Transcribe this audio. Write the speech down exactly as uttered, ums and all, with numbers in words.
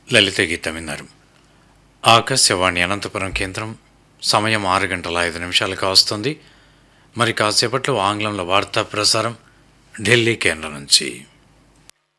లలిత గీతం విన్నారు. ఆకాశవాణి అనంతపురం కేంద్రం. సమయం ఆరు గంటల ఐదు నిమిషాలుగా వస్తుంది. మరి కాసేపట్లో ఆంగ్లంలో వార్తా ప్రసారం ఢిల్లీ కేంద్రం నుంచి.